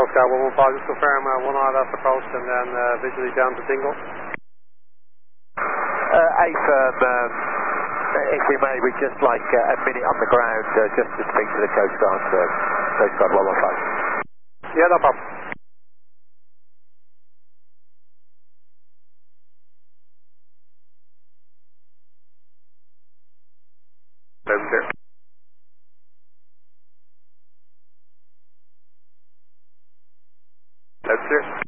Coast Guard 115, just confirm 1 hour left approach and then visually down to Dingle. If we may, we'd just like a minute on the ground just to speak to the Coast Guard 115. Yeah, no problem. That's it.